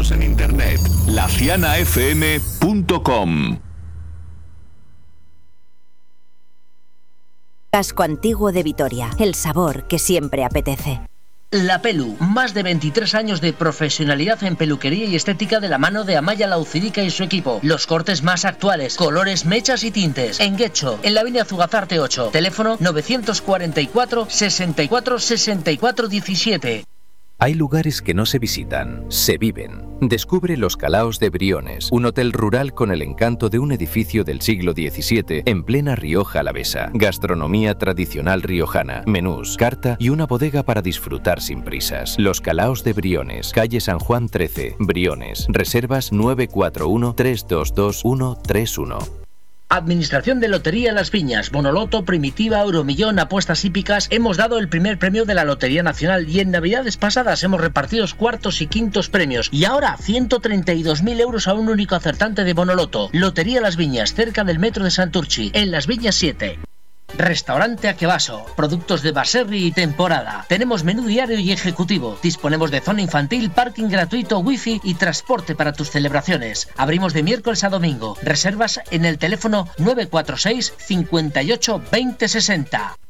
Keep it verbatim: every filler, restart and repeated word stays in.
Síguenos en internet, la ciana f m punto com. Casco Antiguo de Vitoria, el sabor que siempre apetece. La Pelu, más de veintitrés años de profesionalidad en peluquería y estética de la mano de Amaya Laucirica y su equipo. Los cortes más actuales, colores, mechas y tintes. En Guecho, en la avenida Zugazarte ocho. Teléfono novecientos cuarenta y cuatro, sesenta y cuatro, sesenta y cuatro diecisiete. Hay lugares que no se visitan, se viven. Descubre Los Calaos de Briones, un hotel rural con el encanto de un edificio del siglo diecisiete en plena Rioja Alavesa. Gastronomía tradicional riojana, menús, carta y una bodega para disfrutar sin prisas. Los Calaos de Briones, calle San Juan trece, Briones. Reservas nueve cuatro uno, tres dos dos, uno tres uno. Administración de Lotería Las Viñas, Bonoloto, Primitiva, Euromillón, apuestas hípicas. Hemos dado el primer premio de la Lotería Nacional y en Navidades pasadas hemos repartido cuartos y quintos premios. Y ahora ciento treinta y dos mil euros a un único acertante de Bonoloto. Lotería Las Viñas, cerca del metro de Santurchi, en Las Viñas siete. Restaurante Aquevaso, productos de Baserri y temporada. Tenemos menú diario y ejecutivo. Disponemos de zona infantil, parking gratuito, wifi y transporte para tus celebraciones. Abrimos de miércoles a domingo. Reservas en el teléfono nueve cuatro seis, cincuenta y ocho, veinte sesenta.